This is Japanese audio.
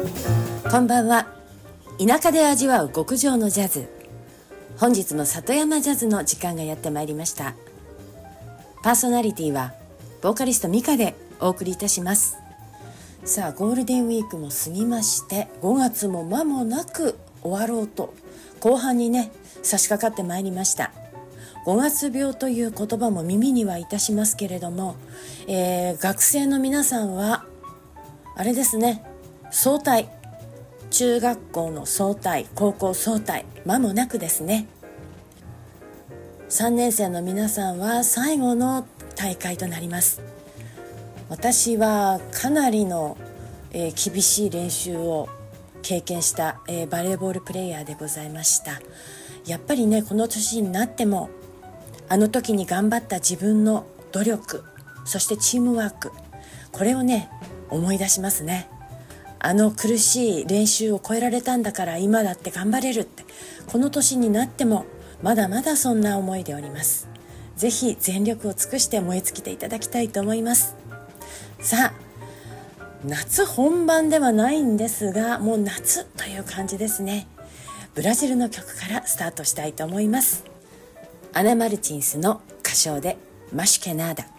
こんばんは。田舎で味わう極上のジャズ。本日も里山ジャズの時間がやってまいりました。パーソナリティはボーカリストミカでお送りいたします。さあ、ゴールデンウィークも過ぎまして5月も間もなく終わろうと後半にね差し掛かってまいりました。5月病という言葉も耳にはいたしますけれども、学生の皆さんはあれですね、早退、中学校の早退、高校早退、間もなくですね。3年生の皆さんは最後の大会となります。私はかなりの、厳しい練習を経験した、バレーボールプレイヤーでございました。やっぱりね、この年になってもあの時に頑張った自分の努力、そしてチームワーク、これをね思い出しますね。あの苦しい練習を超えられたんだから今だって頑張れるって、この年になってもまだまだそんな思いでおります。ぜひ全力を尽くして燃え尽きていただきたいと思います。さあ、夏本番ではないんですが、もう夏という感じですね。ブラジルの曲からスタートしたいと思います。アナ・マルチンスの歌唱でマシュケナーダ。